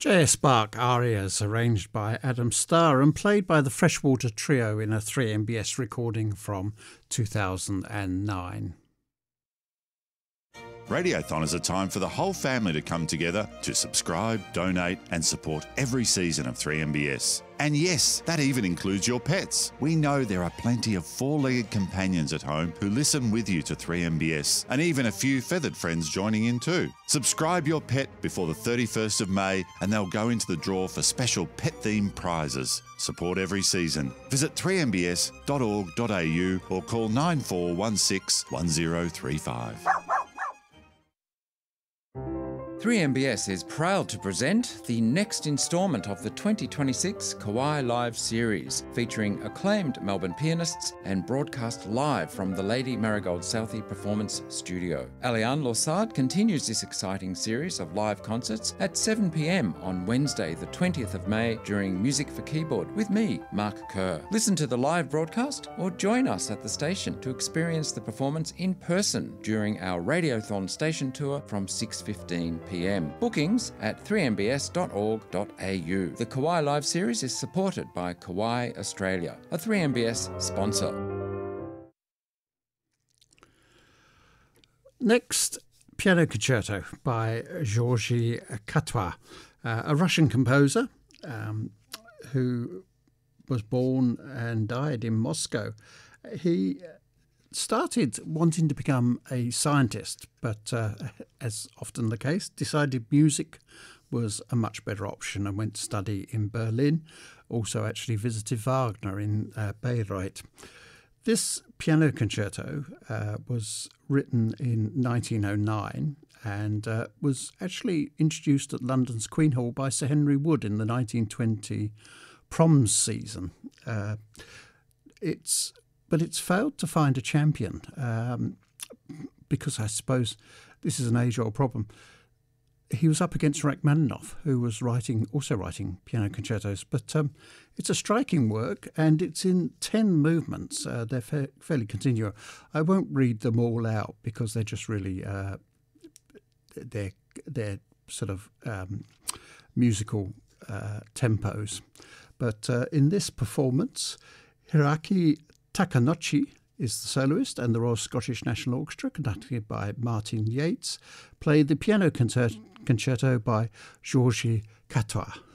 J.S. Bach arias arranged by Adam Starr and played by the Freshwater Trio in a 3MBS recording from 2009. Radiothon is a time for the whole family to come together to subscribe, donate and support every season of 3MBS. And yes, that even includes your pets. We know there are plenty of four-legged companions at home who listen with you to 3MBS, and even a few feathered friends joining in too. Subscribe your pet before the 31st of May and they'll go into the draw for special pet-themed prizes. Support every season. Visit 3mbs.org.au or call 9416 1035. 3MBS is proud to present the next instalment of the 2026 Kauai Live series, featuring acclaimed Melbourne pianists and broadcast live from the Lady Marigold Southey Performance Studio. Aliane Lorsard continues this exciting series of live concerts at 7 p.m. on Wednesday, the 20th of May, during Music for Keyboard with me, Mark Kerr. Listen to the live broadcast or join us at the station to experience the performance in person during our Radiothon station tour from 6:15 p.m. Bookings at 3mbs.org.au. The Kauai Live series is supported by Kauai Australia, a 3MBS sponsor. Next, Piano Concerto by Georgy Katoa, a Russian composer who was born and died in Moscow. He started wanting to become a scientist, but as often the case, decided music was a much better option and went to study in Berlin. Also actually visited Wagner in Bayreuth. This piano concerto was written in 1909 and was actually introduced at London's Queen Hall by Sir Henry Wood in the 1920 proms season. But it's failed to find a champion because I suppose this is an age-old problem. He was up against Rachmaninoff, who was also writing piano concertos. But it's a striking work, and it's in 10 movements. They're fairly continuous. I won't read them all out because they're just really they're sort of musical tempos. But in this performance, Hiroaki Takanouchi is the soloist, and the Royal Scottish National Orchestra, conducted by Martin Yates, played the piano concerto by Georgy Katoa.